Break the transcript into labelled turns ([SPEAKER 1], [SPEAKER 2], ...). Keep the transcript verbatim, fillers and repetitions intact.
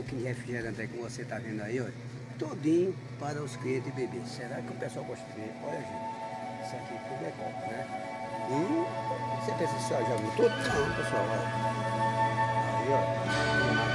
[SPEAKER 1] pouquinho de refrigerante aí, como você está vendo aí, olha. Todinho para os clientes beber. Será que o pessoal gosta de ver? Olha, gente, isso aqui tudo é copo, né? E você pensa assim, ó, já viu tudo? Não, pessoal, olha. Aí, ó.